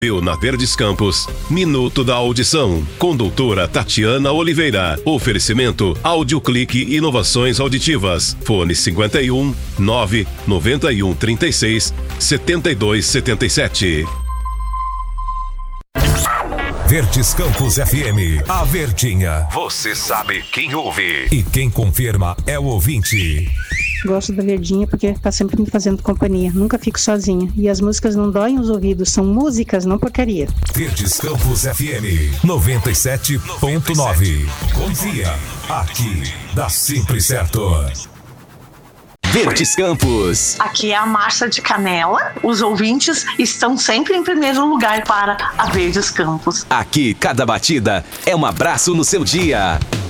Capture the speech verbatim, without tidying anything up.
Na Verdes Campos, Minuto da Audição, com doutora Tatiana Oliveira. Oferecimento Audioclique Inovações Auditivas. Fone cinquenta e um, nove, noventa e um, trinta e seis, setenta e dois, setenta e sete. Verdes Campos F M, a Verdinha. Você sabe quem ouve. E quem confirma é o ouvinte. Gosto da Verdinha porque tá sempre me fazendo companhia. Nunca fico sozinha. E as músicas não doem os ouvidos. São músicas, não porcaria. Verdes Campos F M noventa e sete ponto nove. Confia. Aqui dá sempre certo. Verdes Campos. Aqui é a Márcia de Canela. Os ouvintes estão sempre em primeiro lugar para a Verdes Campos. Aqui, cada batida é um abraço no seu dia.